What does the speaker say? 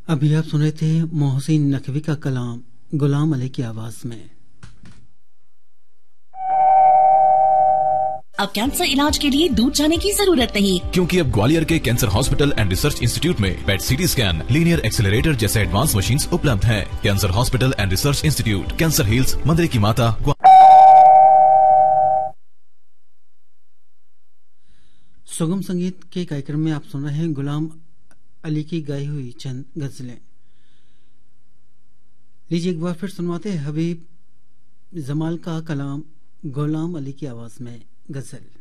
अभी आप सुने थे मोहसिन नकवी का कलाम गुलाम अली की आवाज में। अब कैंसर इलाज के लिए दूर जाने की जरूरत नहीं, क्योंकि अब ग्वालियर के cancer hospital and research institute में पेट सीटी स्कैन, लीनियर एक्सेलरेटर जैसे एडवांस मशीन्स उपलब्ध हैं। Cancer hospital and research institute, cancer hills, मंदिर की माता। सुगम संगीत के कार्यक्रम में आप सुन रहे हैं गुलाम अली की गाई हुई चंद गजलें। लीजिए एक बार फिर सुनवाते हैं हबीब जमाल का कलाम गुलाम अली की आवाज में गजल।